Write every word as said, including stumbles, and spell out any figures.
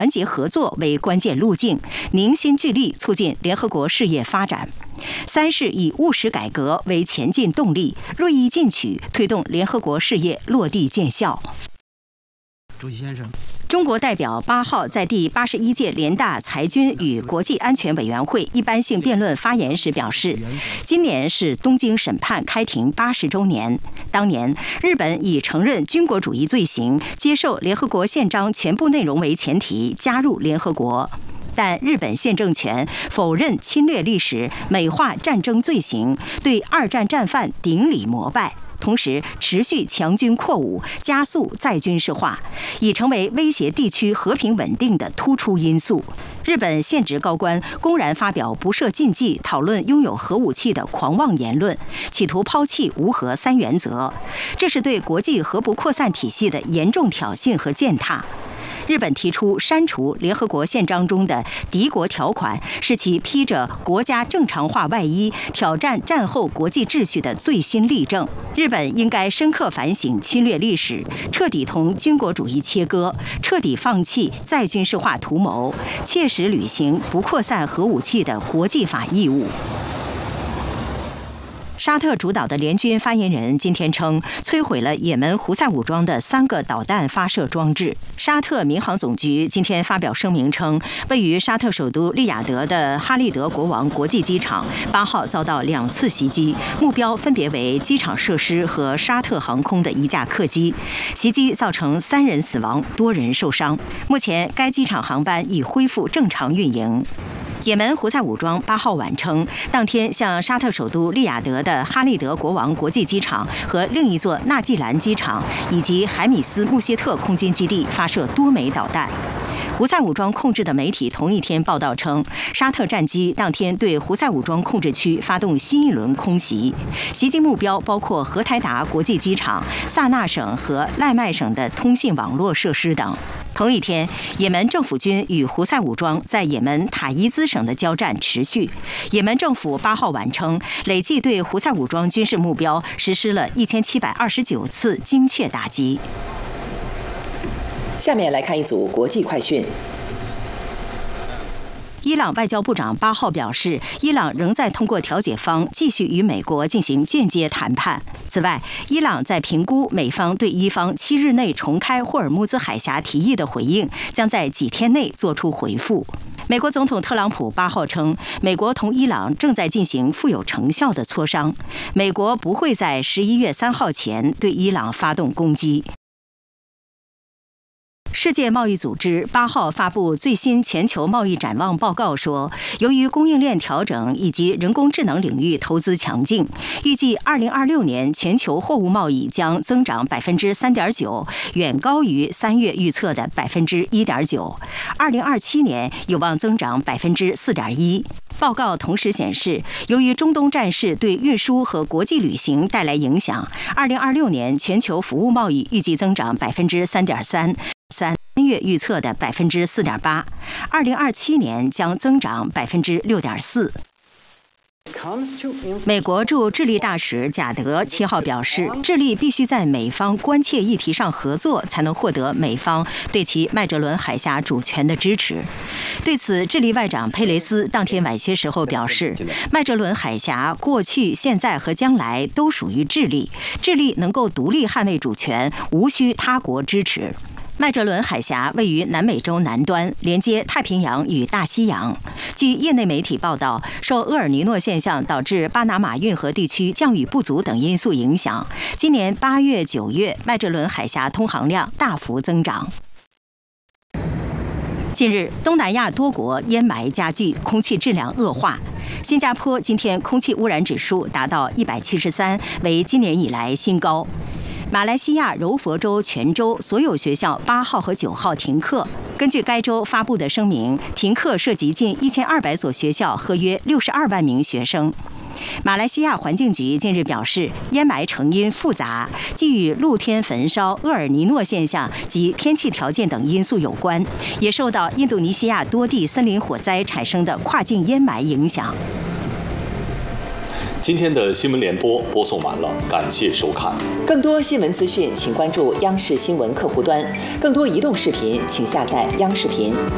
团结合作为关键路径，凝心聚力促进联合国事业发展。三是以务实改革为前进动力，锐意进取，推动联合国事业落地见效。 主席先生。 中国代表八号在第八十一届联大裁军与国际安全委员会一般性辩论发言时表示，今年是东京审判开庭八十周年。当年，日本以承认军国主义罪行、接受联合国宪章全部内容为前提加入联合国。但日本现政权否认侵略历史，美化战争罪行，对二战战犯顶礼膜拜。同时，持续强军扩武，加速再军事化，已成为威胁地区和平稳定的突出因素。日本现职高官公然发表不设禁忌讨论拥有核武器的狂妄言论，企图抛弃无核三原则，这是对国际核不扩散体系的严重挑衅和践踏。日本提出删除联合国宪章中的敌国条款，是其披着国家正常化外衣挑战战后国际秩序的最新例证。日本应该深刻反省侵略历史，彻底同军国主义切割，彻底放弃再军事化图谋，切实履行不扩散核武器的国际法义务。沙特主导的联军发言人今天称，摧毁了也门胡塞武装的三个导弹发射装置。沙特民航总局今天发表声明称，位于沙特首都利雅得的哈利德国王国际机场八号遭到两次袭击，目标分别为机场设施和沙特航空的一架客机。袭击造成三人死亡，多人受伤。目前该机场航班已恢复正常运营。也门胡塞武装八号晚称，当天向沙特首都利雅得的哈利德国王国际机场和另一座纳季兰机场以及海米斯穆谢特空军基地发射多枚导弹。胡塞武装控制的媒体同一天报道称，沙特战机当天对胡塞武装控制区发动新一轮空袭，袭击目标包括荷台达国际机场、萨那省和赖麦省的通信网络设施等。同一天，也门政府军与胡塞武装在也门塔伊兹省的交战持续。也门政府八号晚称，累计对胡塞武装军事目标实施了一千七百二十九次精确打击。 下面来看一组国际快讯。 伊朗外交部长八号表示，伊朗仍在通过调解方继续与美国进行间接谈判。此外，伊朗在评估美方对伊方七日内重开霍尔木兹海峡提议的回应，将在几天内做出回复。美国总统特朗普八号称，美国同伊朗正在进行富有成效的磋商，美国不会在十一月三号前对伊朗发动攻击。世界贸易组织八号发布最新全球贸易展望报告说，由于供应链调整以及人工智能领域投资强劲，预计二零二六年全球货物贸易将增长百分之三点九，远高于三月预测的百分之一点九。二零二七年有望增长百分之四点一。报告同时显示，由于中东战事对运输和国际旅行带来影响，二零二六年全球服务贸易预计增长百分之三点三。三月预测的百分之四点八，二零二七年将增长百分之六点四。美国驻智利大使贾德七号表示，智利必须在美方关切议题上合作，才能获得美方对其麦哲伦海峡主权的支持。对此，智利外长佩雷斯当天晚些时候表示，麦哲伦海峡过去、现在和将来都属于智利，智利能够独立捍卫主权，无需他国支持。麦哲伦海峡位于南美洲南端，连接太平洋与大西洋。据业内媒体报道，受厄尔尼诺现象导致巴拿马运河地区降雨不足等因素影响，今年八月、九月麦哲伦海峡通航量大幅增长。近日，东南亚多国烟霾加剧，空气质量恶化。新加坡今天空气污染指数达到一百七十三，为今年以来新高。马来西亚柔佛州全州所有学校八号和九号停课。根据该州发布的声明，停课涉及近一千二百所学校和约六十二万名学生。马来西亚环境局近日表示，烟霾成因复杂，既与露天焚烧、厄尔尼诺现象及天气条件等因素有关，也受到印度尼西亚多地森林火灾产生的跨境烟霾影响。 今天的新闻联播播送完了，感谢收看。 更多新闻资讯，请关注央视新闻客户端；更多移动视频，请下载央视频。